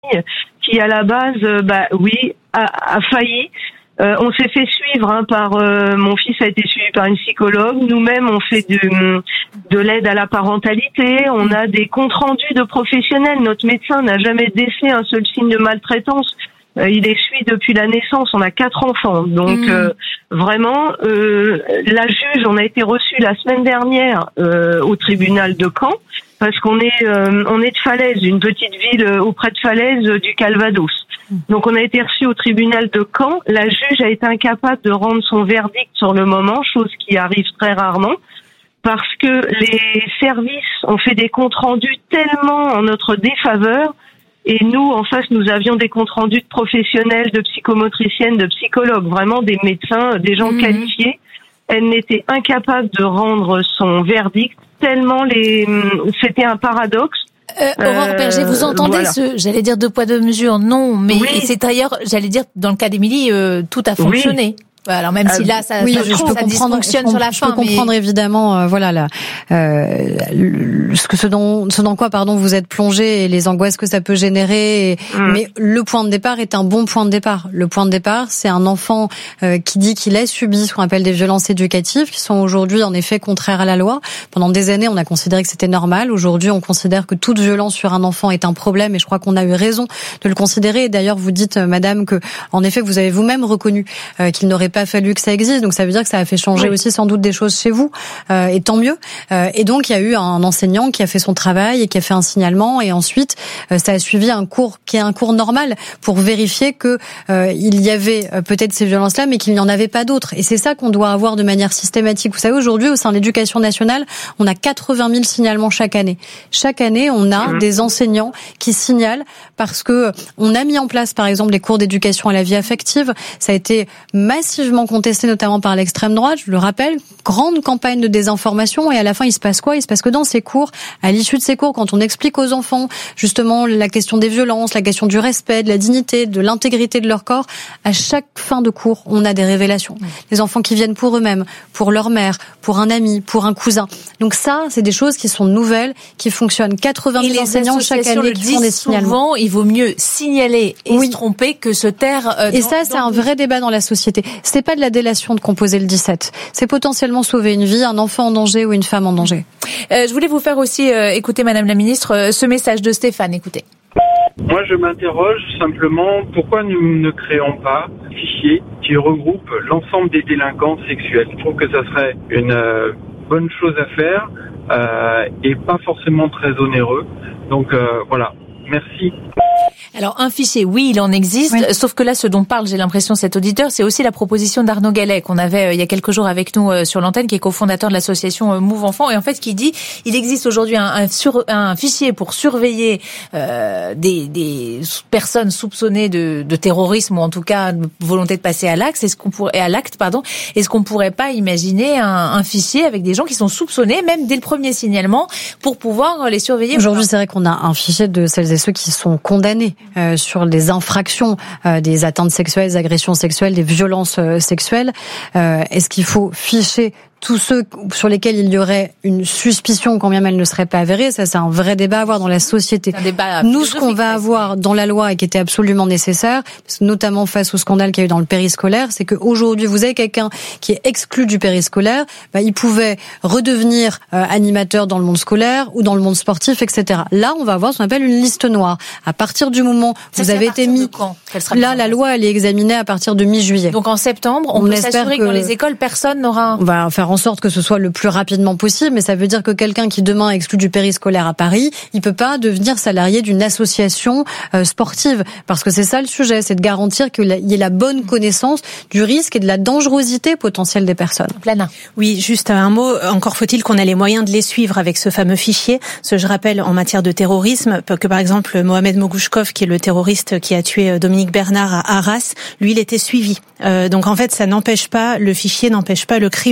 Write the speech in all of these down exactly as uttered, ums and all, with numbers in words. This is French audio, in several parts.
qui à la base, euh, bah oui, a, a failli. Euh, on s'est fait suivre hein, par euh, mon fils a été suivi par une psychologue. Nous-mêmes, on fait de, de l'aide à la parentalité. On a des comptes rendus de professionnels. Notre médecin n'a jamais décelé un seul signe de maltraitance. Euh, il est suivi depuis la naissance. On a quatre enfants, donc mmh. euh, vraiment, euh, la juge, on a été reçu la semaine dernière euh, au tribunal de Caen parce qu'on est euh, on est de Falaise, une petite ville auprès de Falaise euh, du Calvados. Donc on a été reçu au tribunal de Caen. La juge a été incapable de rendre son verdict sur le moment, chose qui arrive très rarement, parce que les services ont fait des comptes rendus tellement en notre défaveur. Et nous, en face, nous avions des comptes rendus de professionnels, de psychomotriciennes, de psychologues, vraiment des médecins, des gens mmh. qualifiés. Elle n'était incapable de rendre son verdict tellement les, c'était un paradoxe. Euh, Aurore Berger, vous entendez voilà. ce, j'allais dire deux poids deux mesures, non, mais oui. c'est d'ailleurs, j'allais dire, dans le cas d'Émilie, euh, tout a fonctionné. Oui. Alors même si là ça, oui, ça, je, ça, peux ça comprendre, dysfonctionne je, sur la je fin. peux comprendre mais... évidemment, euh, voilà, là, euh, ce que ce dont, ce dans quoi, pardon, vous êtes plongé et les angoisses que ça peut générer. Et, mmh. Mais le point de départ est un bon point de départ. Le point de départ, c'est un enfant euh, qui dit qu'il a subi ce qu'on appelle des violences éducatives, qui sont aujourd'hui en effet contraires à la loi. Pendant des années, on a considéré que c'était normal. Aujourd'hui, on considère que toute violence sur un enfant est un problème, et je crois qu'on a eu raison de le considérer. Et d'ailleurs, vous dites, euh, Madame, que en effet, vous avez vous-même reconnu euh, qu'il n'aurait pas fallu que ça existe. Donc ça veut dire que ça a fait changer oui. aussi sans doute des choses chez vous, euh, et tant mieux. Euh, et donc il y a eu un enseignant qui a fait son travail et qui a fait un signalement, et ensuite euh, ça a suivi un cours qui est un cours normal pour vérifier que euh, il y avait euh, peut-être ces violences-là, mais qu'il n'y en avait pas d'autres. Et c'est ça qu'on doit avoir de manière systématique. Vous savez, aujourd'hui au sein de l'Éducation nationale, on a quatre-vingt mille signalements chaque année. Chaque année, on a mmh. des enseignants qui signalent parce que on a mis en place, par exemple, des cours d'éducation à la vie affective. Ça a été massivement contesté, notamment par l'extrême droite, je le rappelle, grande campagne de désinformation, et à la fin il se passe quoi ? Il se passe que dans ces cours, à l'issue de ces cours, quand on explique aux enfants justement la question des violences, la question du respect, de la dignité, de l'intégrité de leur corps, à chaque fin de cours, on a des révélations. Les enfants qui viennent pour eux-mêmes, pour leur mère, pour un ami, pour un cousin. Donc ça, c'est des choses qui sont nouvelles, qui fonctionnent. quatre-vingt mille enseignants chaque année qui font des signalements. Souvent, il vaut mieux signaler et oui. se tromper que se taire. Euh, et dans, ça, c'est dans un vrai débat dans la société. C'est pas de la délation de composer le dix-sept. C'est potentiellement sauver une vie, un enfant en danger ou une femme en danger. Euh, je voulais vous faire aussi euh, écouter, Madame la Ministre, euh, ce message de Stéphane. Écoutez. Moi, je m'interroge simplement pourquoi nous ne créons pas un fichier qui regroupe l'ensemble des délinquants sexuels. Je trouve que ça serait une euh, bonne chose à faire euh, et pas forcément très onéreux. Donc euh, voilà. Merci. Alors un fichier, oui, il en existe, oui. Sauf que là, ce dont parle, j'ai l'impression, cet auditeur, c'est aussi la proposition d'Arnaud Gallet qu'on avait euh, il y a quelques jours avec nous euh, sur l'antenne, qui est cofondateur de l'association euh, Move Enfants, et en fait qui dit, il existe aujourd'hui un, un, sur, un fichier pour surveiller euh, des, des personnes soupçonnées de, de terrorisme, ou en tout cas de volonté de passer à l'acte. Est-ce qu'on pourrait, à l'acte, pardon, est-ce qu'on pourrait pas imaginer un, un fichier avec des gens qui sont soupçonnés, même dès le premier signalement, pour pouvoir les surveiller? Aujourd'hui, c'est vrai qu'on a un fichier de celles et ceux qui sont condamnés euh, sur des infractions, euh, des atteintes sexuelles, des agressions sexuelles, des violences euh, sexuelles. Euh, est-ce qu'il faut ficher tous ceux sur lesquels il y aurait une suspicion, quand bien elle ne serait pas avérée? Ça, c'est un vrai débat à avoir dans la société. Nous, ce qu'on va avoir dans la loi et qui était absolument nécessaire, notamment face au scandale qu'il y a eu dans le périscolaire, c'est qu'aujourd'hui, vous avez quelqu'un qui est exclu du périscolaire, bah, il pouvait redevenir euh, animateur dans le monde scolaire ou dans le monde sportif, et cetera. Là, on va avoir ce qu'on appelle une liste noire. À partir du moment où ça, vous avez été mis... Là, la loi, elle est examinée à partir de mi-juillet. Donc en septembre, on, on peut s'assurer que... que dans les écoles, personne n'aura... On va faire en sorte que ce soit le plus rapidement possible, mais ça veut dire que quelqu'un qui demain est exclu du périscolaire à Paris, il peut pas devenir salarié d'une association euh, sportive, parce que c'est ça le sujet, c'est de garantir qu'il y ait la bonne connaissance du risque et de la dangerosité potentielle des personnes. Plana. Oui, juste un mot, encore faut-il qu'on ait les moyens de les suivre avec ce fameux fichier. Ce je rappelle en matière de terrorisme, que par exemple Mohamed Mogouchkov, qui est le terroriste qui a tué Dominique Bernard à Arras, lui il était suivi. Euh, donc en fait ça n'empêche pas, le fichier n'empêche pas le crime non plus.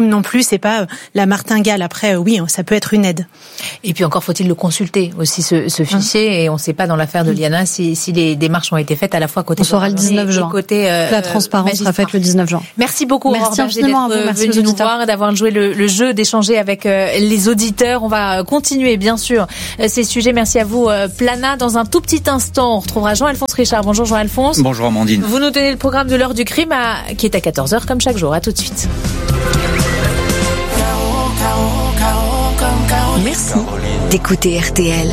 c'est pas la martingale. Après, oui, ça peut être une aide. Et puis encore faut-il le consulter aussi ce, ce fichier, hein. Et on ne sait pas dans l'affaire de Liana si, si les démarches ont été faites à la fois côté. On saura le dix-neuf juin. Côté, euh, la transparence sera faite le dix-neuf juin. Merci beaucoup. Merci infiniment à vous. Merci venu nous voir et d'avoir joué le, le jeu, d'échanger avec euh, les auditeurs. On va continuer bien sûr euh, ces sujets. Merci à vous euh, Plana. Dans un tout petit instant, on retrouvera Jean-Alphonse Richard. Bonjour Jean-Alphonse. Bonjour Amandine. Vous nous donnez le programme de l'heure du crime à, qui est à quatorze heures comme chaque jour. À tout de suite. Merci d'écouter R T L.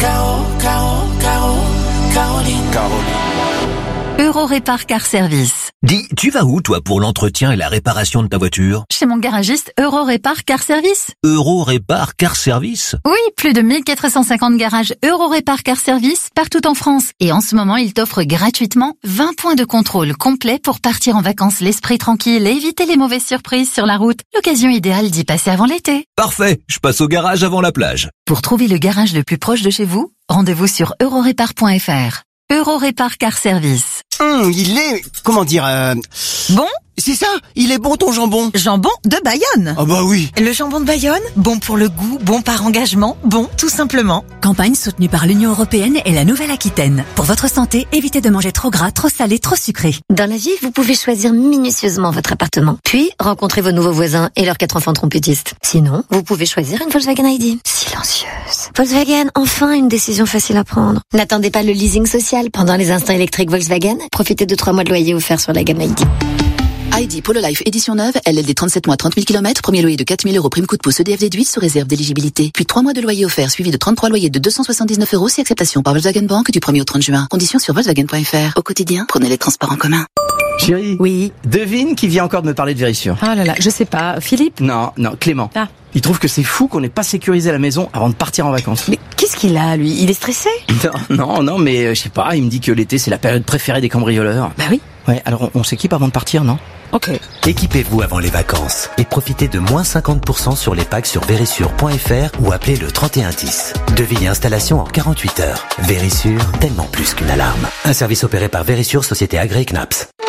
Eurorépar Car Service. Dis, tu vas où, toi, pour l'entretien et la réparation de ta voiture? Chez mon garagiste Eurorépar Car Service. Eurorépar Car Service? Oui, plus de mille quatre cent cinquante garages Eurorépar Car Service partout en France. Et en ce moment, il t'offre gratuitement vingt points de contrôle complets pour partir en vacances l'esprit tranquille et éviter les mauvaises surprises sur la route. L'occasion idéale d'y passer avant l'été. Parfait, je passe au garage avant la plage. Pour trouver le garage le plus proche de chez vous, rendez-vous sur eurorépar point f r. Eurorépar Car Service. Hum, il est, comment dire, euh... Bon? C'est ça, il est bon ton jambon. Jambon de Bayonne. Ah bah oui. Le jambon de Bayonne, bon pour le goût, bon par engagement, bon tout simplement. Campagne soutenue par l'Union européenne et la Nouvelle-Aquitaine. Pour votre santé, évitez de manger trop gras, trop salé, trop sucré. Dans la vie, vous pouvez choisir minutieusement votre appartement, puis rencontrer vos nouveaux voisins et leurs quatre enfants trompettistes. Sinon, vous pouvez choisir une Volkswagen I D. Silencieuse. Volkswagen, enfin une décision facile à prendre. N'attendez pas le leasing social pendant les instants électriques Volkswagen. Profitez de trois mois de loyer offerts sur la gamme I D. I D Polo Life édition neuve, L L D trente-sept mois, trente mille kilomètres, premier loyer de quatre mille euros, prime coup de pouce E D F déduit sous réserve d'éligibilité. Puis trois mois de loyer offert suivi de trente-trois loyers de deux cent soixante-dix-neuf euros si acceptation par Volkswagen Bank du premier au trente juin. Conditions sur Volkswagen point f r. Au quotidien, prenez les transports en commun. Chérie. Oui. Devine qui vient encore de me parler de Vérissure. Ah là là, je sais pas. Philippe? Non, non, Clément. Ah. Il trouve que c'est fou qu'on n'ait pas sécurisé la maison avant de partir en vacances. Mais qu'est-ce qu'il a, lui? Il est stressé? Non, non, non, mais euh, je sais pas, il me dit que l'été c'est la période préférée des cambrioleurs. Bah oui. Ouais, alors on, on s'équipe avant de partir, non? Ok. Équipez-vous avant les vacances et profitez de moins cinquante pour cent sur les packs sur vérissure point f r ou appelez le trente et un dix. Devis et installation en quarante-huit heures. Vérissure, tellement plus qu'une alarme. Un service opéré par Vérissure, société agréée C N A P S.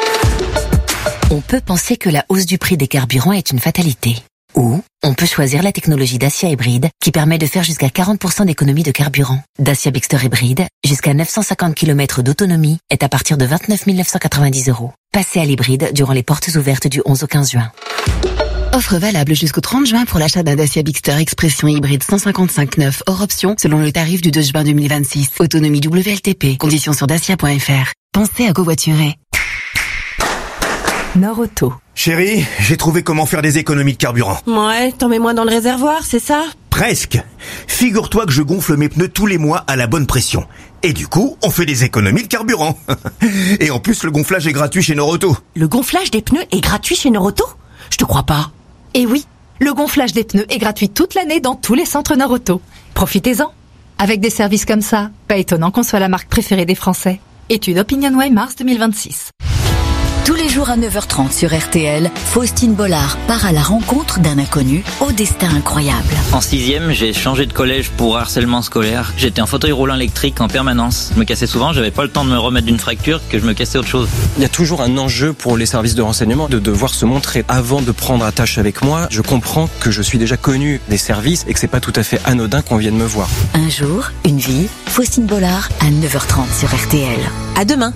On peut penser que la hausse du prix des carburants est une fatalité. Ou on peut choisir la technologie Dacia Hybride qui permet de faire jusqu'à quarante pour cent d'économie de carburant. Dacia Bigster Hybride, jusqu'à neuf cent cinquante kilomètres d'autonomie, est à partir de vingt-neuf mille neuf cent quatre-vingt-dix euros. Passez à l'hybride durant les portes ouvertes du onze au quinze juin. Offre valable jusqu'au trente juin pour l'achat d'un Dacia Bigster Expression hybride cent cinquante-cinq neuf hors option selon le tarif du deux juin deux mille vingt-six. Autonomie W L T P. Conditions sur dacia point f r. Pensez à covoiturer. Nord-Auto. Chérie, j'ai trouvé comment faire des économies de carburant. Ouais, t'en mets moins dans le réservoir, c'est ça? Presque. Figure-toi que je gonfle mes pneus tous les mois à la bonne pression. Et du coup, on fait des économies de carburant. Et en plus, le gonflage est gratuit chez Nord-Auto. Le gonflage des pneus est gratuit chez Nord-Auto? Je te crois pas. Et oui, le gonflage des pneus est gratuit toute l'année dans tous les centres Nord-Auto. Profitez-en. Avec des services comme ça, pas étonnant qu'on soit la marque préférée des Français. Étude OpinionWay mars deux mille vingt-six. Tous les jours à neuf heures trente sur R T L, Faustine Bollard part à la rencontre d'un inconnu au destin incroyable. En sixième, j'ai changé de collège pour harcèlement scolaire. J'étais en fauteuil roulant électrique en permanence. Je me cassais souvent, j'avais pas le temps de me remettre d'une fracture que je me cassais autre chose. Il y a toujours un enjeu pour les services de renseignement de devoir se montrer avant de prendre attache avec moi. Je comprends que je suis déjà connu des services et que c'est pas tout à fait anodin qu'on vienne me voir. Un jour, une vie, Faustine Bollard à neuf heures trente sur R T L. À demain.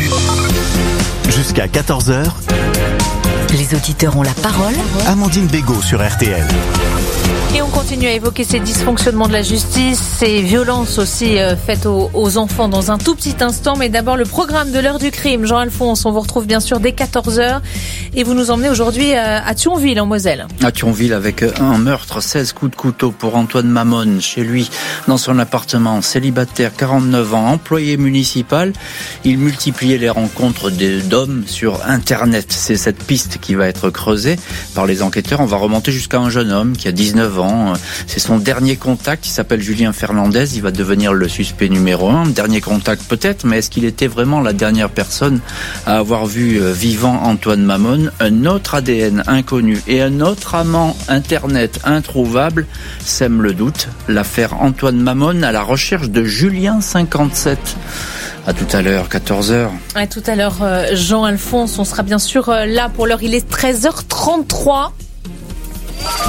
Jusqu'à quatorze heures, les auditeurs ont la parole. Amandine Bégaud sur R T L. Et on continue à évoquer ces dysfonctionnements de la justice, ces violences aussi euh, faites aux, aux enfants dans un tout petit instant. Mais d'abord, le programme de l'heure du crime. Jean-Alphonse, on vous retrouve bien sûr dès quatorze heures. Et vous nous emmenez aujourd'hui euh, à Thionville, en Moselle. À Thionville, avec un meurtre, seize coups de couteau pour Antoine Mamone, chez lui, dans son appartement, célibataire, quarante-neuf ans, employé municipal. Il multipliait les rencontres d'hommes sur Internet. C'est cette piste qui va être creusée par les enquêteurs. On va remonter jusqu'à un jeune homme qui a dix-neuf ans. C'est son dernier contact, il s'appelle Julien Fernandez, il va devenir le suspect numéro un. Dernier contact peut-être, mais est-ce qu'il était vraiment la dernière personne à avoir vu vivant Antoine Mamone? Un autre A D N inconnu et un autre amant Internet introuvable sème le doute. L'affaire Antoine Mamone à la recherche de Julien cinquante-sept. À tout à l'heure, quatorze heures. À tout à l'heure, Jean-Alphonse, on sera bien sûr là pour l'heure, il est treize heures trente-trois.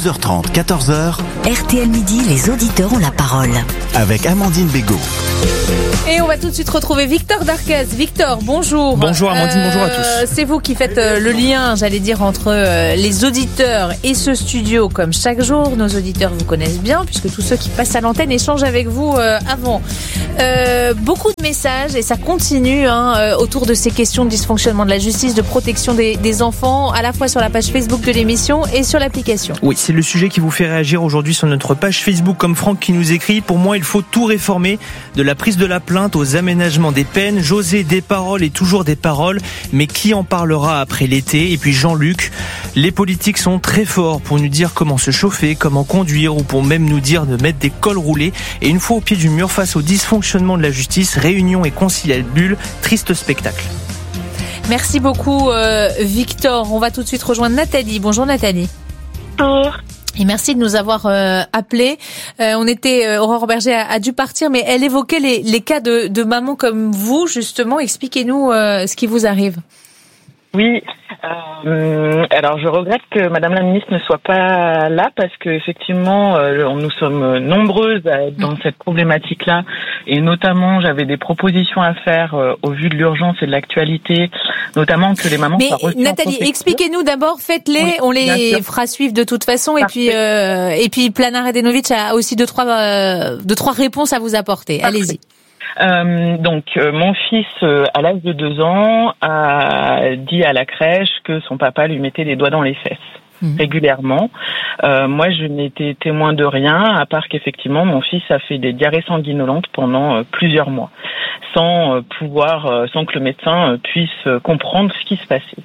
douze heures trente, quatorze heures. R T L Midi, les auditeurs ont la parole. Avec Amandine Bégaud. Et on va tout de suite retrouver Victor Darquez. Victor, bonjour. Bonjour Amandine, euh, bonjour à tous. C'est vous qui faites euh, le lien, j'allais dire, entre euh, les auditeurs et ce studio, comme chaque jour. Nos auditeurs vous connaissent bien, puisque tous ceux qui passent à l'antenne échangent avec vous euh, avant. Euh, beaucoup de messages, et ça continue hein, euh, autour de ces questions de dysfonctionnement de la justice, de protection des, des enfants, à la fois sur la page Facebook de l'émission et sur l'application. Oui, c'est le sujet qui vous fait réagir aujourd'hui sur notre page Facebook, comme Franck qui nous écrit. Pour moi, il faut tout réformer, de la prise de la plainte aux aménagements des peines. José, des paroles et toujours des paroles, mais qui en parlera après l'été? Et puis Jean-Luc, les politiques sont très forts pour nous dire comment se chauffer, comment conduire, ou pour même nous dire de mettre des cols roulés. Et une fois au pied du mur face au dysfonctionnement de la justice, réunion et conciliabule, triste spectacle. Merci beaucoup euh, Victor. On va tout de suite rejoindre Nathalie. Bonjour Nathalie. Bonjour. Et merci de nous avoir euh, appelés. Euh, on était, euh, Aurore Berger a, a dû partir, mais elle évoquait les, les cas de, de mamans comme vous, justement. Expliquez-nous euh, ce qui vous arrive. Oui, euh, alors je regrette que Madame la Ministre ne soit pas là parce que effectivement euh, nous sommes nombreuses à être dans mmh. cette problématique-là et notamment j'avais des propositions à faire euh, au vu de l'urgence et de l'actualité, notamment que les mamans. Mais Nathalie, expliquez-nous d'abord, faites-les, oui, on les fera suivre de toute façon. Parfait. Et puis euh, et puis Planar Edenovic a aussi deux trois euh, deux trois réponses à vous apporter. Parfait. Allez-y. Euh, donc euh, mon fils euh, à l'âge de deux ans a dit à la crèche que son papa lui mettait les doigts dans les fesses mmh. régulièrement. Euh, moi je n'étais témoin de rien à part qu'effectivement mon fils a fait des diarrhées sanguinolentes pendant euh, plusieurs mois sans euh, pouvoir, euh, sans que le médecin euh, puisse euh, comprendre ce qui se passait.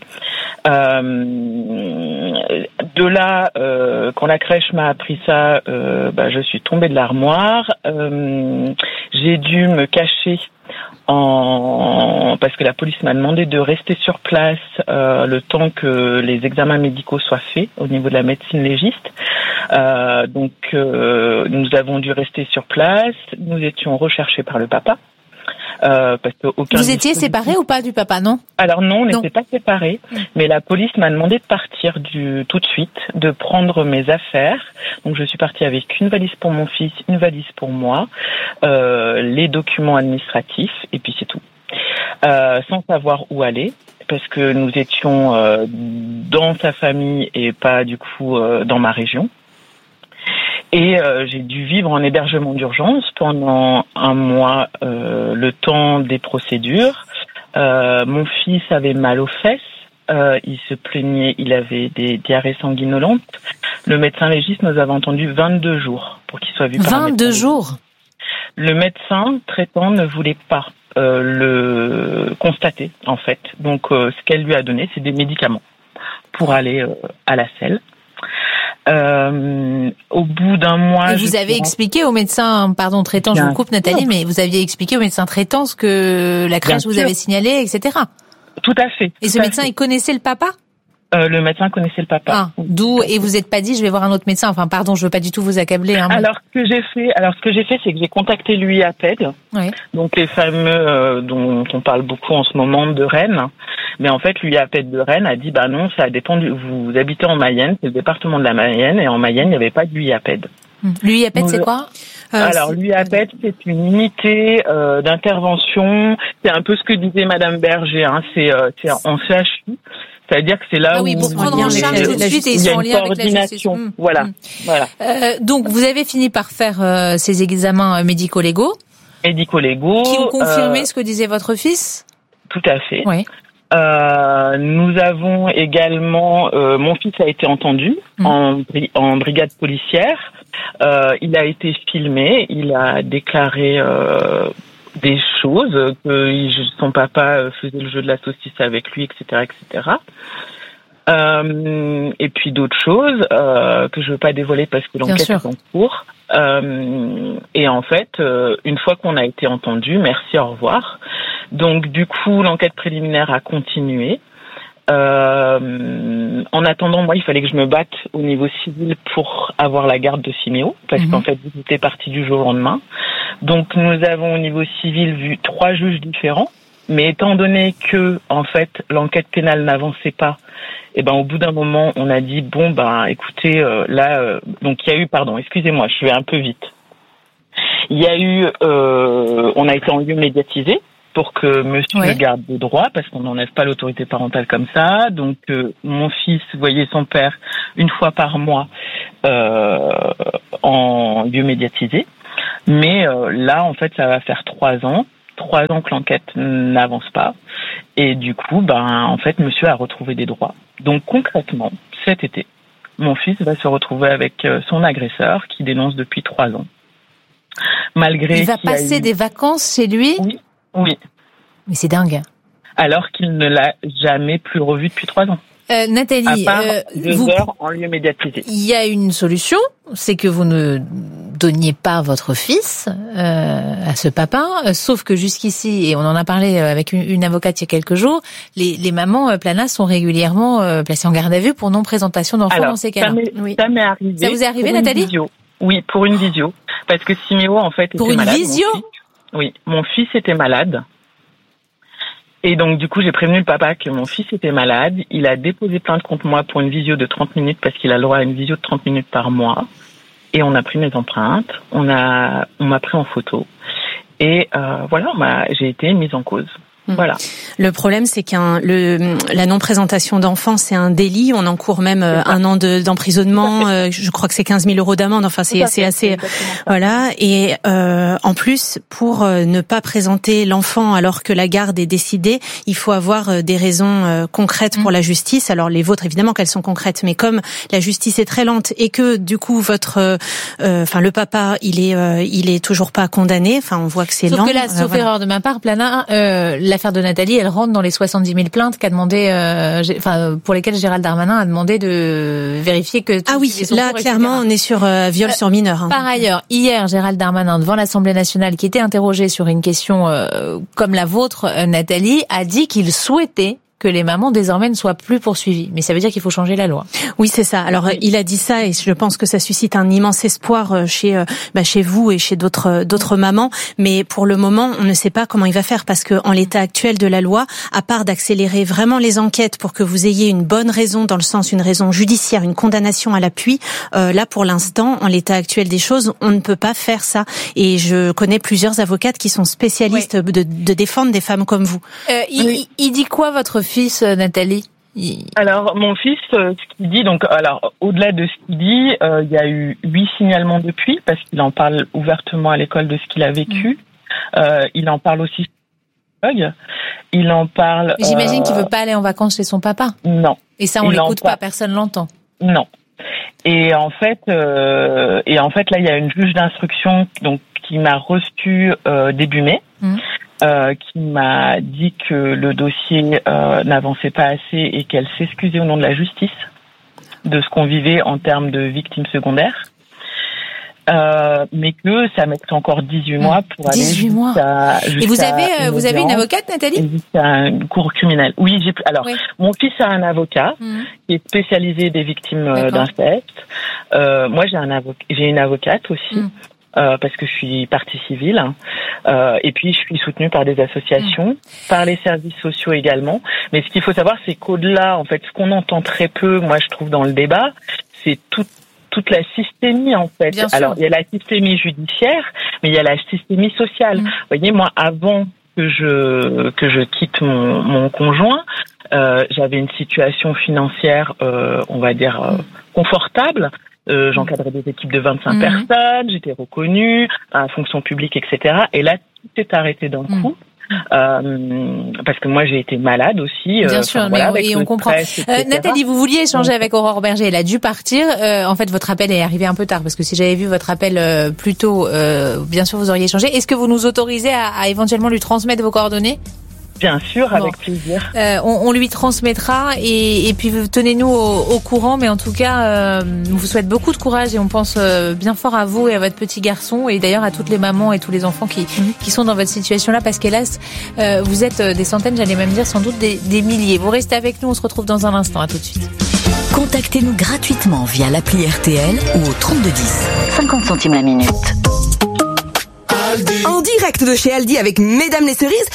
Euh, de là, euh, quand la crèche m'a appris ça, euh, bah, je suis tombée de l'armoire. Euh, j'ai dû me cacher en parce que la police m'a demandé de rester sur place euh, le temps que les examens médicaux soient faits au niveau de la médecine légiste. Euh, donc, euh, nous avons dû rester sur place. Nous étions recherchés par le papa. Euh, parce que aucun Vous étiez séparés ou pas du papa, non? Alors non, on n'était pas séparés, mais la police m'a demandé de partir du tout de suite, de prendre mes affaires. Donc je suis partie avec une valise pour mon fils, une valise pour moi, euh, les documents administratifs, et puis c'est tout. Euh, sans savoir où aller, parce que nous étions euh, dans sa famille et pas du coup euh, dans ma région. Et euh, j'ai dû vivre en hébergement d'urgence pendant un mois, euh, le temps des procédures. Euh, mon fils avait mal aux fesses, euh, il se plaignait, il avait des diarrhées sanguinolentes. Le médecin légiste nous avait entendu vingt-deux jours pour qu'il soit vu par un médecin. vingt-deux jours. Le médecin traitant ne voulait pas euh, le constater, en fait. Donc, euh, ce qu'elle lui a donné, c'est des médicaments pour aller euh, à la selle. Euh, au bout d'un mois, et vous avez expliqué au médecin, pardon, traitant, je vous coupe Nathalie, mais vous aviez expliqué au médecin traitant ce que la crèche vous avait signalé, et cetera. Tout à fait. Et ce médecin, il connaissait le papa? Euh, le médecin connaissait le papa. Ah, d'où, et vous êtes pas dit, je vais voir un autre médecin. Enfin, pardon, je veux pas du tout vous accabler. Hein, mais... Alors, ce que j'ai fait, alors, ce que j'ai fait, c'est que j'ai contacté l'U I A P E D. Oui. Donc, les fameux, euh, dont on parle beaucoup en ce moment de Rennes. Mais en fait, l'U I A P E D de Rennes a dit, bah non, ça dépend du, vous habitez en Mayenne, c'est le département de la Mayenne, et en Mayenne, il n'y avait pas d'U I A P E D. L'U I A P E D, c'est quoi? Euh, Alors, l'U I A P E D, c'est une unité euh, d'intervention. C'est un peu ce que disait Madame Berger, hein, c'est, euh, c'est en C H U. C'est-à-dire que c'est là ah oui, où pour prendre en charge tout de suite et ils sont en lien avec la justice. Mmh. Voilà, mmh. voilà. Euh, donc, vous avez fini par faire euh, ces examens médico-légaux. Médico-légaux. Qui ont confirmé euh, ce que disait votre fils. Tout à fait. Oui. Euh, nous avons également, euh, mon fils a été entendu mmh. en, en brigade policière. Euh, il a été filmé. Il a déclaré. Euh, des choses, que son papa faisait le jeu de la saucisse avec lui, et cetera, et cetera. Euh, et puis d'autres choses euh, que je veux pas dévoiler parce que l'enquête est en cours. Euh, et en fait, euh, une fois qu'on a été entendu, merci, au revoir. Donc du coup, l'enquête préliminaire a continué. Euh, en attendant, moi, il fallait que je me batte au niveau civil pour avoir la garde de Siméo, parce mmh. qu'en fait, vous étiez parti du jour au lendemain. Donc, nous avons au niveau civil vu trois juges différents, mais étant donné que, en fait, l'enquête pénale n'avançait pas Et ben au bout d'un moment, on a dit bon ben écoutez euh, là euh, donc il y a eu pardon, excusez-moi, je vais un peu vite. Il y a eu euh, on a été en lieu médiatisé pour que monsieur ouais. garde des droits parce qu'on n'enlève pas l'autorité parentale comme ça. Donc euh, mon fils voyait son père une fois par mois euh, en lieu médiatisé. Mais euh, là en fait ça va faire trois ans. Trois ans que l'enquête n'avance pas. Et du coup, ben, en fait, monsieur a retrouvé des droits. Donc, concrètement, cet été, mon fils va se retrouver avec son agresseur qui dénonce depuis trois ans. Malgré Il va passer eu... des vacances chez lui? Oui. Oui. Mais c'est dingue. Alors qu'il ne l'a jamais plus revu depuis trois ans. Euh, Nathalie, à part euh, deux vous... heures en lieu médiatisé. Il y a une solution, c'est que vous ne donniez pas votre fils euh, à ce papa, euh, sauf que jusqu'ici, et on en a parlé avec une, une avocate il y a quelques jours, les, les mamans euh, Plana sont régulièrement euh, placées en garde à vue pour non-présentation d'enfants Alors, dans ces cas-là. Ça m'est, oui. ça m'est arrivé. Ça vous est arrivé, Nathalie? Visio. Oui, pour une visio. Parce que Siméo, en fait, pour était malade. Pour une visio? Mon fils, oui, mon fils était malade. Et donc, du coup, j'ai prévenu le papa que mon fils était malade. Il a déposé plainte contre moi pour une visio de trente minutes parce qu'il a le droit à une visio de trente minutes par mois. Et on a pris mes empreintes. On a, on m'a pris en photo. Et euh, voilà, on m'a, j'ai été mise en cause. Voilà. Le problème, c'est qu'un le la non-présentation d'enfants, c'est un délit. On encourt même un an de, d'emprisonnement. Euh, je crois que c'est quinze mille euros d'amende. Enfin, c'est c'est assez voilà. Et euh, en plus, pour euh, ne pas présenter l'enfant alors que la garde est décidée, il faut avoir euh, des raisons euh, concrètes pour mmh. la justice. Alors les vôtres, évidemment, qu'elles sont concrètes, mais comme la justice est très lente et que du coup votre, euh, enfin le papa, il est euh, il est toujours pas condamné. Enfin, on voit que c'est sauf lent. Que là, sauf voilà. erreur de ma part, Plana. Euh, L'affaire de Nathalie, elle rentre dans les soixante-dix mille plaintes qu'a demandé, euh, enfin pour lesquelles Gérald Darmanin a demandé de vérifier que. Ah oui, là cours, clairement, on est sur euh, viol euh, sur mineur. Hein. Par ailleurs, hier, Gérald Darmanin devant l'Assemblée nationale, qui était interrogé sur une question euh, comme la vôtre, euh, Nathalie, a dit qu'il souhaitait que les mamans désormais ne soient plus poursuivies. Mais ça veut dire qu'il faut changer la loi. Oui, c'est ça. Alors oui. il a dit ça et je pense que ça suscite un immense espoir chez bah, chez vous et chez d'autres d'autres mamans. Mais pour le moment, on ne sait pas comment il va faire parce que en l'état actuel de la loi, à part d'accélérer vraiment les enquêtes pour que vous ayez une bonne raison dans le sens une raison judiciaire, une condamnation à l'appui, euh, là pour l'instant, en l'état actuel des choses, on ne peut pas faire ça. Et je connais plusieurs avocates qui sont spécialistes oui. de, de défendre des femmes comme vous. Euh, il, oui. il dit quoi votre fils, Nathalie? Il... Alors, mon fils, euh, ce qu'il dit, donc, alors, au-delà de ce qu'il dit, euh, il y a eu huit signalements depuis, parce qu'il en parle ouvertement à l'école de ce qu'il a vécu. Mmh. Euh, il en parle aussi. Il en parle. Mais j'imagine euh... qu'il veut pas aller en vacances chez son papa. Non. Et ça, on il l'écoute pas, personne l'entend. Non. Et en fait, euh, et en fait, là, il y a une juge d'instruction, donc, qui m'a reçu euh, début mai. Mmh. Euh, qui m'a dit que le dossier euh, n'avançait pas assez et qu'elle s'excusait au nom de la justice de ce qu'on vivait en termes de victimes secondaires, euh, mais que ça mettrait encore dix-huit mois pour aller dix-huit mois. Jusqu'à, jusqu'à et vous avez euh, vous avez une avocate, Nathalie? Jusqu'à une cour criminelle. Oui, j'ai alors oui. Mon fils a un avocat mmh. qui est spécialisé des victimes D'accord. d'inceste. Euh, moi, j'ai un avoc- j'ai une avocate aussi. Mmh. Euh, parce que je suis partie civile, euh, et puis je suis soutenue par des associations, mmh. par les services sociaux également. Mais ce qu'il faut savoir, c'est qu'au-delà, en fait, ce qu'on entend très peu, moi je trouve dans le débat, c'est tout, toute la systémie en fait. Bien Alors sûr. il y a la systémie judiciaire, mais il y a la systémie sociale. Mmh. Vous voyez, moi avant que je que je quitte mon, mon conjoint, euh, j'avais une situation financière, euh, on va dire euh, confortable. Euh, j'encadrais des équipes de vingt-cinq mmh. personnes, j'étais reconnue à la fonction publique, et cetera. Et là, tout s'est arrêté d'un mmh. coup. Euh, parce que moi j'ai été malade aussi. Bien euh, sûr, voilà, mais et on comprend. Stress, euh, Nathalie, vous vouliez échanger avec Aurore Berger, elle a dû partir. Euh, en fait, votre appel est arrivé un peu tard parce que si j'avais vu votre appel euh, plus tôt, euh, bien sûr vous auriez échangé. Est-ce que vous nous autorisez à, à éventuellement lui transmettre vos coordonnées? Bien sûr, bon. Avec plaisir. Euh, on, on lui transmettra et, et puis tenez-nous au, au courant. Mais en tout cas, euh, on vous souhaite beaucoup de courage et on pense euh, bien fort à vous et à votre petit garçon et d'ailleurs à toutes les mamans et tous les enfants qui, mmh. qui sont dans votre situation-là parce qu'hélas, euh, vous êtes des centaines, j'allais même dire sans doute des, des milliers. Vous restez avec nous, on se retrouve dans un instant. À tout de suite. Contactez-nous gratuitement via l'appli R T L ou au trente-deux dix. cinquante centimes la minute. En direct de chez Aldi avec Mesdames les Cerises. Coucou. En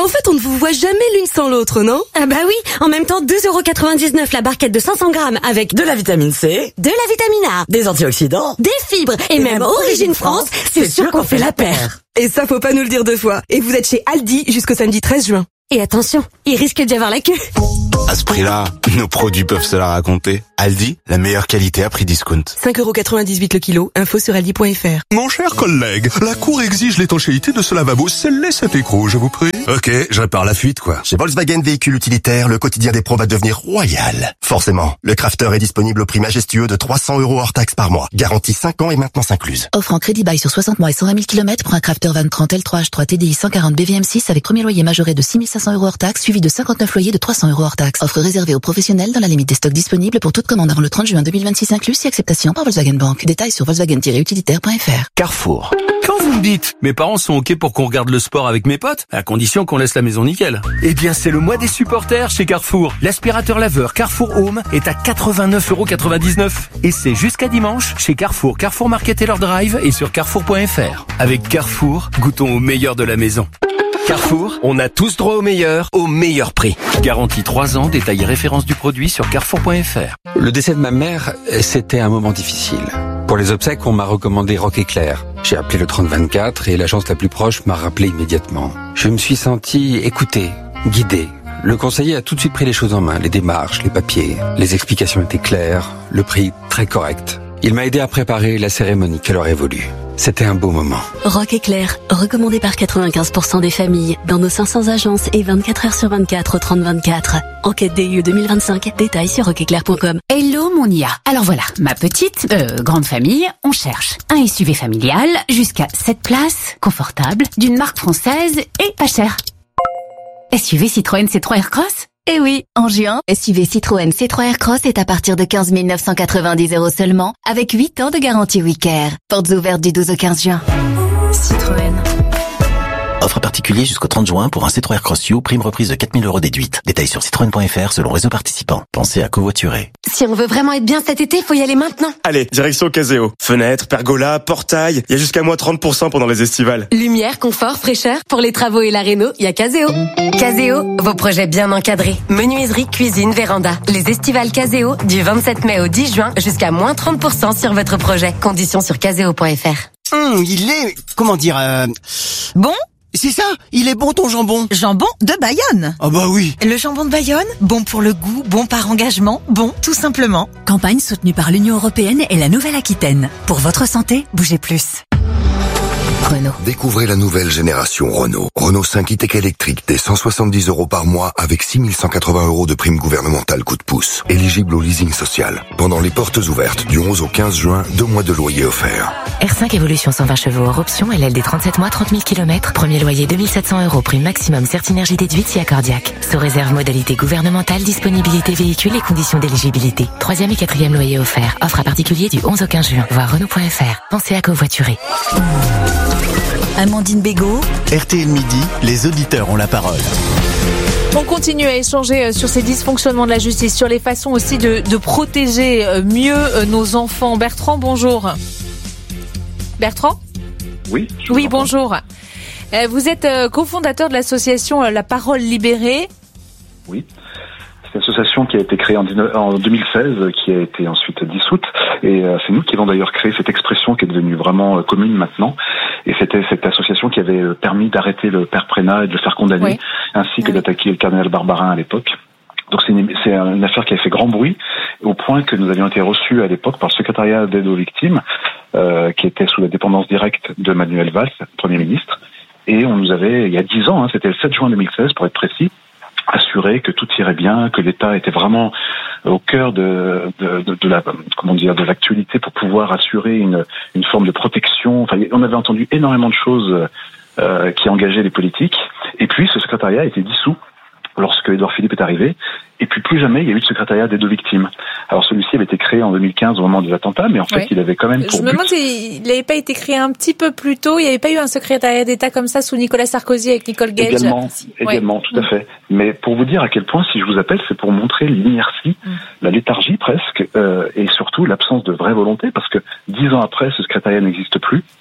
En fait, on ne vous voit jamais l'une sans l'autre, non? Ah bah oui, en même temps, deux euros quatre-vingt-dix-neuf la barquette de cinq cents grammes avec de la vitamine C, de la vitamine A, des antioxydants, des fibres et, et même Origine France, c'est sûr qu'on fait la paire. Et ça, faut pas nous le dire deux fois. Et vous êtes chez Aldi jusqu'au samedi treize juin. Et attention, il risque d'y avoir la queue. À ce prix-là, nos produits peuvent se la raconter. Aldi, la meilleure qualité à prix discount. cinq euros quatre-vingt-dix-huit le kilo, info sur aldi point fr. Mon cher collègue, la Cour exige l'étanchéité de ce lavabo. Scellez cet écrou, je vous prie. Ok, je répare la fuite, quoi. Chez Volkswagen Véhicules Utilitaires, le quotidien des pros va devenir royal. Forcément, le Crafter est disponible au prix majestueux de trois cents euros hors taxe par mois. Garantie cinq ans et maintenance incluse. Offre en crédit bail sur soixante mois et cent vingt mille kilomètres pour un Crafter vingt trente L trois H trois T D I cent quarante B V M six avec premier loyer majoré de six mille cinq cents euros hors taxe, suivi de cinquante-neuf loyers de trois cents euros hors taxe. Offre réservée aux professionnels dans la limite des stocks disponibles pour toute commande avant le trente juin deux mille vingt-six inclus, si acceptation par Volkswagen Bank. Détails sur volkswagen tiret utilitaire point fr. Carrefour. Quand vous me dites, mes parents sont ok pour qu'on regarde le sport avec mes potes, à condition qu'on laisse la maison nickel. Eh bien, c'est le mois des supporters chez Carrefour. L'aspirateur laveur Carrefour Home est à quatre-vingt-neuf euros quatre-vingt-dix-neuf. Et c'est jusqu'à dimanche chez Carrefour, Carrefour Market et leur drive et sur carrefour point fr. Avec Carrefour, goûtons au meilleur de la maison. Carrefour, on a tous droit au meilleur, au meilleur prix. Garantie trois ans, détail et référence du produit sur carrefour point fr. Le décès de ma mère, c'était un moment difficile. Pour les obsèques, on m'a recommandé Rock Éclair. J'ai appelé le trente vingt-quatre et l'agence la plus proche m'a rappelé immédiatement. Je me suis senti écouté, guidé. Le conseiller a tout de suite pris les choses en main, les démarches, les papiers. Les explications étaient claires, le prix très correct. Il m'a aidé à préparer la cérémonie qu'elle aurait voulu. C'était un beau moment. Rock Éclair, recommandé par quatre-vingt-quinze pour cent des familles, dans nos cinq cents agences et vingt-quatre heures sur vingt-quatre au trente vingt-quatre. Enquête D I E deux mille vingt-cinq, détails sur rock éclair point com. Hello mon I A. Alors voilà, ma petite, euh, grande famille, on cherche un S U V familial jusqu'à sept places, confortable, d'une marque française et pas cher. S U V Citroën C trois Aircross? Eh oui, en juin, S U V Citroën C trois Aircross est à partir de quinze mille neuf cent quatre-vingt-dix euros seulement, avec huit ans de garantie WeCare. Portes ouvertes du douze au quinze juin. Citroën. Offre particulier jusqu'au trente juin pour un C trois Aircross U, prime reprise de quatre mille euros déduite. Détails sur citroën point fr selon réseau participant. Pensez à covoiturer. Si on veut vraiment être bien cet été, faut y aller maintenant. Allez, direction Caseo. Fenêtres, pergola, portail, il y a jusqu'à moins trente pour cent pendant les estivales. Lumière, confort, fraîcheur, pour les travaux et la réno, il y a Caseo. Caseo, vos projets bien encadrés. Menuiserie, cuisine, véranda. Les estivales Caseo, du vingt-sept mai au dix juin, jusqu'à moins trente pour cent sur votre projet. Conditions sur caseo point fr. Hum, il est, comment dire, euh... Bon? C'est ça, il est bon ton jambon. Jambon de Bayonne. Ah bah oui. Le jambon de Bayonne, bon pour le goût, bon par engagement, bon tout simplement. Campagne soutenue par l'Union Européenne et la Nouvelle-Aquitaine. Pour votre santé, bougez plus. Renault. Découvrez la nouvelle génération Renault. Renault cinq e-Tech électrique dès cent soixante-dix euros par mois avec six mille cent quatre-vingts euros de prime gouvernementale coup de pouce. Éligible au leasing social. Pendant les portes ouvertes du onze au quinze juin, deux mois de loyer offerts. R cinq Evolution cent vingt chevaux hors option, L L D trente-sept mois, trente mille kilomètres. Premier loyer deux mille sept cents euros, prime maximum Certinergie déduite si accordiaque. Sous réserve modalité gouvernementale, disponibilité véhicule et conditions d'éligibilité. Troisième et quatrième loyer offert. Offre à particulier du onze au quinze juin. Voir Renault point fr. Pensez à covoiturer. Amandine Bégaud. R T L Midi, les auditeurs ont la parole. On continue à échanger sur ces dysfonctionnements de la justice, sur les façons aussi de, de protéger mieux nos enfants. Bertrand, bonjour. Bertrand ? Oui. Oui, bonjour. Vous êtes cofondateur de l'association La Parole Libérée. Oui. C'est une association qui a été créée en deux mille seize, qui a été ensuite dissoute. Et c'est nous qui avons d'ailleurs créé cette expression qui est devenue vraiment commune maintenant. Et c'était cette association qui avait permis d'arrêter le père Prénat et de le faire condamner, oui. ainsi que oui. d'attaquer le cardinal Barbarin à l'époque. Donc c'est une, c'est une affaire qui a fait grand bruit, au point que nous avions été reçus à l'époque par le secrétariat d'aide aux victimes, euh, qui était sous la dépendance directe de Manuel Valls, Premier ministre. Et on nous avait, il y a dix ans, hein, c'était le sept juin deux mille seize pour être précis, assuré que tout irait bien, que l'État était vraiment au cœur de, de, de, de la, comment dire, de l'actualité pour pouvoir assurer une, une forme de protection. Enfin, on avait entendu énormément de choses euh, qui engageaient les politiques. Et puis, ce secrétariat a été dissous lorsque Édouard Philippe est arrivé. Et puis, plus jamais, il y a eu de secrétariat d'aide aux victimes. Alors, celui-ci avait été créé en deux mille quinze au moment des attentats, mais en fait, ouais. il avait quand même pour Je me demande s'il n'avait pas été créé un petit peu plus tôt. Il n'y avait pas eu un secrétariat d'État comme ça sous Nicolas Sarkozy avec Nicole Gage. Également, également, ouais. tout à fait. Mais pour vous dire à quel point, si je vous appelle, c'est pour montrer l'inertie, mm. la léthargie presque, euh, et surtout l'absence de vraie volonté, parce que dix ans après, ce secrétariat n'existe plus.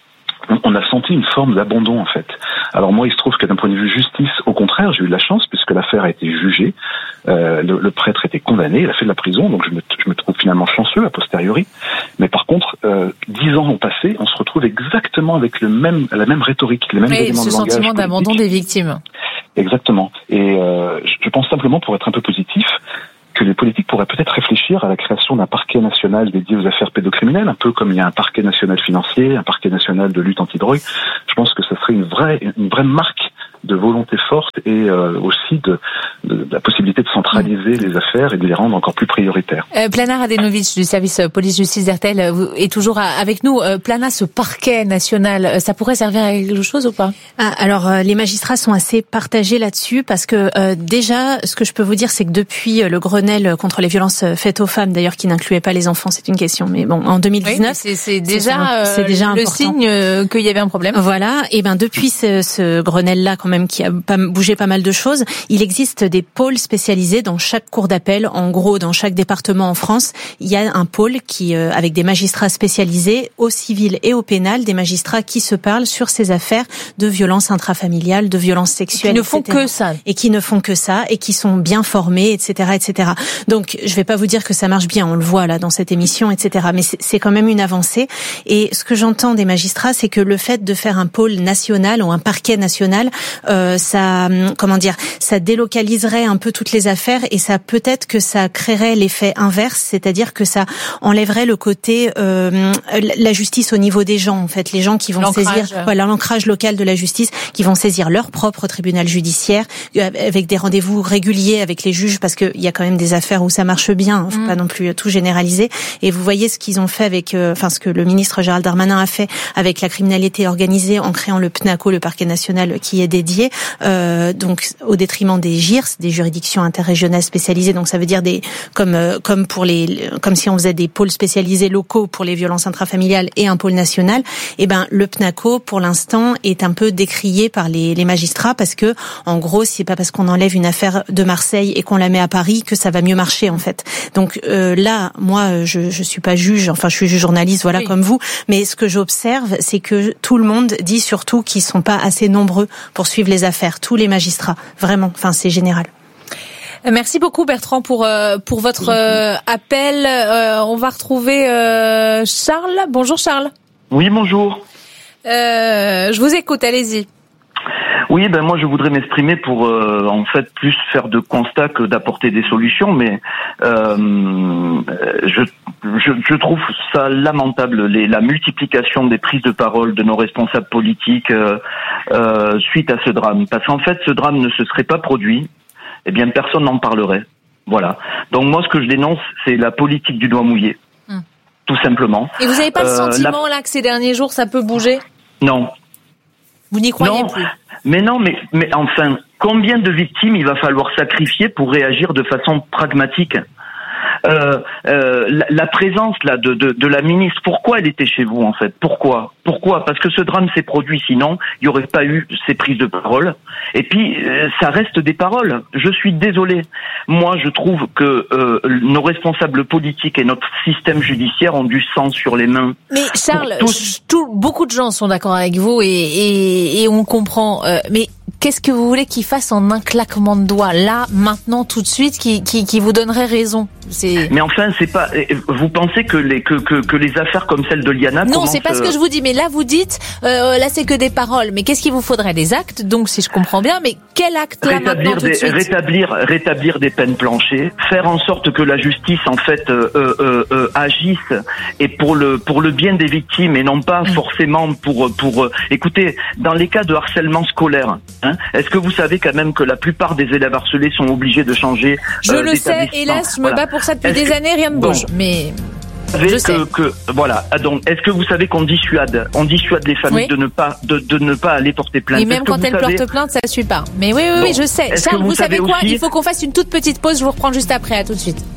on a senti une forme d'abandon en fait. Alors moi, il se trouve que d'un point de vue justice, au contraire, j'ai eu de la chance puisque l'affaire a été jugée, euh, le, le prêtre était condamné, il a fait de la prison, donc je me, je me trouve finalement chanceux a posteriori. Mais par contre, euh, dix ans ont passé, on se retrouve exactement avec le même, la même rhétorique, les mêmes oui, éléments de langage. Ce sentiment d'abandon des victimes. Exactement. Et euh, je pense simplement, pour être un peu positif, que les politiques pourraient peut-être réfléchir à la création d'un parquet national dédié aux affaires pédocriminelles, un peu comme il y a un parquet national financier, un parquet national de lutte antidrogue. Je pense que ce serait une vraie, une vraie marque de volonté forte et euh, aussi de, de, de la possibilité de centraliser mmh. les affaires et de les rendre encore plus prioritaires. Euh, Plana Radenovic du service police-justice d'Hertel est toujours avec nous. Euh, Plana, ce parquet national, ça pourrait servir à quelque chose ou pas? ah, Alors, euh, les magistrats sont assez partagés là-dessus parce que euh, déjà, ce que je peux vous dire, c'est que depuis le Grenelle contre les violences faites aux femmes, d'ailleurs qui n'incluait pas les enfants, c'est une question, mais bon, en deux mille dix-neuf, oui, c'est, c'est déjà, c'est, c'est déjà le important. signe qu'il y avait un problème. Voilà, et ben depuis ce, ce Grenelle-là, quand même, qui a pas, bougé pas mal de choses, il existe des pôles spécialisés dans chaque cour d'appel. En gros, dans chaque département en France, il y a un pôle qui, euh, avec des magistrats spécialisés au civil et au pénal, des magistrats qui se parlent sur ces affaires de violences intrafamiliales, de violences sexuelles, qui ne font et cetera. que ça, et qui ne font que ça, et qui sont bien formés, et cetera, et cetera. Donc, je vais pas vous dire que ça marche bien, on le voit là dans cette émission, et cetera. Mais c'est, c'est quand même une avancée. Et ce que j'entends des magistrats, c'est que le fait de faire un pôle national ou un parquet national, euh, ça, comment dire, ça délocaliserait un peu toutes les affaires et ça peut-être que ça créerait l'effet inverse, c'est-à-dire que ça enlèverait le côté euh, la justice au niveau des gens, en fait, les gens qui vont l'ancrage. saisir, voilà, l'ancrage local de la justice, qui vont saisir leur propre tribunal judiciaire avec des rendez-vous réguliers avec les juges, parce qu'il y a quand même des affaires où ça marche bien, hein, faut mmh. pas non plus tout généraliser. Et vous voyez ce qu'ils ont fait avec, euh, enfin ce que le ministre Gérald Darmanin a fait avec la criminalité organisée en créant le PNACO, le parquet national qui est dédié, euh, donc au détriment des G I R S, des juridictions interrégionales spécialisées. Donc ça veut dire des comme euh, comme pour les comme si on faisait des pôles spécialisés locaux pour les violences intrafamiliales et un pôle national. Et ben le PNACO pour l'instant est un peu décrié par les, les magistrats parce que en gros c'est pas parce qu'on enlève une affaire de Marseille et qu'on la met à Paris que ça va mieux marcher en fait. Donc euh, là moi je je suis pas juge, enfin je suis juge journaliste voilà oui. comme vous, mais ce que j'observe c'est que tout le monde dit surtout qu'ils sont pas assez nombreux pour suivre les affaires, tous les magistrats vraiment, enfin c'est général. Merci beaucoup Bertrand pour euh, pour votre euh, appel. Euh, on va retrouver euh, Charles. Bonjour Charles. Oui, bonjour. Euh, je vous écoute, allez-y. Oui, ben moi je voudrais m'exprimer pour euh, en fait plus faire de constats que d'apporter des solutions, mais euh, je, je je trouve ça lamentable les, la multiplication des prises de parole de nos responsables politiques euh, euh, suite à ce drame, parce qu'en fait ce drame ne se serait pas produit, eh bien personne n'en parlerait. Voilà. Donc moi ce que je dénonce, c'est la politique du doigt mouillé, hum. tout simplement. Et vous n'avez pas le euh, sentiment la... là que ces derniers jours ça peut bouger ? Non. Vous n'y croyez non, plus? Mais non, mais, mais enfin, combien de victimes il va falloir sacrifier pour réagir de façon pragmatique? Euh, euh, la, la présence là de, de, de la ministre, pourquoi elle était chez vous en fait? Pourquoi? Pourquoi? Parce que ce drame s'est produit, sinon il n'y aurait pas eu ces prises de parole. Et puis euh, ça reste des paroles. Je suis désolé. Moi, je trouve que euh, nos responsables politiques et notre système judiciaire ont du sang sur les mains. Mais Charles, tous... tout, beaucoup de gens sont d'accord avec vous et, et, et on comprend. Euh, mais qu'est-ce que vous voulez qu'ils fassent en un claquement de doigts, là, maintenant, tout de suite, qui, qui, qui vous donnerait raison? C'est... Mais enfin, c'est pas. Vous pensez que les que que, que les affaires comme celle de Liana? Non, c'est pas ce que je vous dis. Mais là, vous dites, euh, là, c'est que des paroles. Mais qu'est-ce qu'il vous faudrait? Des actes. Donc, si je comprends bien, mais quel acte là maintenant tout de suite? Rétablir, rétablir des peines planchées, faire en sorte que la justice en fait euh, euh, euh, agisse et pour le pour le bien des victimes et non pas mmh. forcément pour pour. Euh, écoutez, dans les cas de harcèlement scolaire, hein, est-ce que vous savez quand même que la plupart des élèves harcelés sont obligés de changer? Je euh, le sais. Hélas, je me voilà. bats pour ça depuis est-ce des que... années, rien ne bouge. Bon. Mais je que, sais. que voilà. Donc, est-ce que vous savez qu'on dissuade, on dissuade les familles oui. de ne pas de, de ne pas aller porter plainte? Et même quand elles savez... portent plainte, ça suit pas. Mais oui, oui, bon. oui, je sais. Est-ce Charles, vous, vous savez quoi? aussi... Il faut qu'on fasse une toute petite pause. Je vous reprends juste après. À tout de suite.